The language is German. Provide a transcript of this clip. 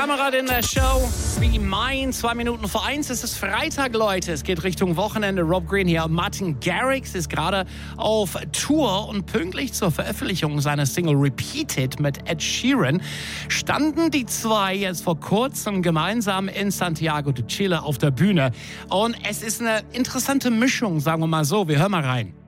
Kamerad in der Show. Be Mine, 2 Minuten vor 1. Es ist Freitag, Leute. Es geht Richtung Wochenende. Rob Green hier. Martin Garrix ist gerade auf Tour und pünktlich zur Veröffentlichung seiner Single Repeated mit Ed Sheeran standen die zwei jetzt vor kurzem gemeinsam in Santiago de Chile auf der Bühne. Und es ist eine interessante Mischung, sagen wir mal so. Wir hören mal rein.